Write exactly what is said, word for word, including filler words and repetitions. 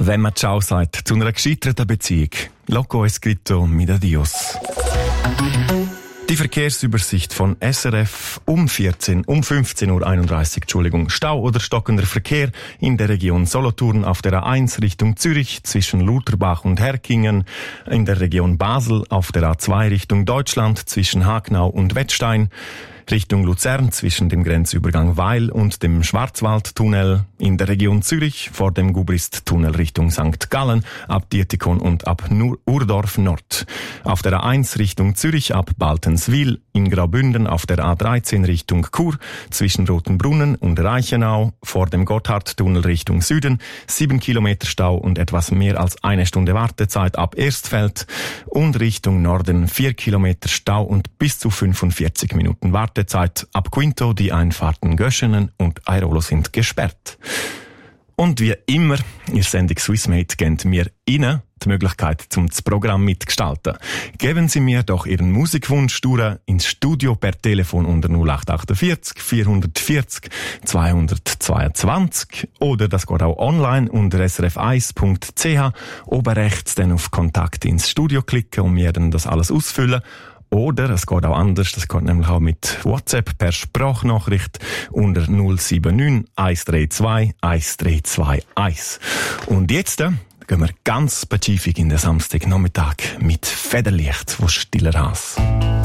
Wenn man Ciao sagt zu einer gescheiterten Beziehung, Loco escrito mit Adios. Die Verkehrsübersicht von S R F um vierzehn, um fünfzehn Uhr einunddreißig, Entschuldigung. Stau oder stockender Verkehr in der Region Solothurn auf der A eins Richtung Zürich zwischen Lutherbach und Herkingen, in der Region Basel auf der A zwei Richtung Deutschland zwischen Hagnau und Wettstein, Richtung Luzern zwischen dem Grenzübergang Weil und dem Schwarzwaldtunnel, in der Region Zürich vor dem Gubrist-Tunnel Richtung Sankt Gallen, ab Dietikon und ab Urdorf Nord. Auf der A eins Richtung Zürich ab Baltenswil, in Graubünden auf der A dreizehn Richtung Chur, zwischen Rotenbrunnen und Reichenau, vor dem Gotthardtunnel Richtung Süden, sieben Kilometer Stau und etwas mehr als eine Stunde Wartezeit ab Erstfeld, und Richtung Norden vier Kilometer Stau und bis zu fünfundvierzig Minuten Wartezeit. Zeit ab Quinto, die Einfahrten Göschenen und Airolo sind gesperrt. Und wie immer, ihr Sendung Swissmate gebt mir Ihnen die Möglichkeit, zum das Programm mitgestalten. Geben Sie mir doch Ihren Musikwunsch durch ins Studio per Telefon unter null acht achtundvierzig vierhundertvierzig zweihundertzweiundzwanzig oder das geht auch online unter s r f eins punkt c h. Oben rechts dann auf Kontakt ins Studio klicken und mir dann das alles ausfüllen. Oder es geht auch anders, das geht nämlich auch mit WhatsApp per Sprachnachricht unter null sieben neun eins drei zwei eins drei zwei eins. Und jetzt äh, gehen wir ganz spezifisch in den Samstagnachmittag mit Federlicht von Stiller Haas.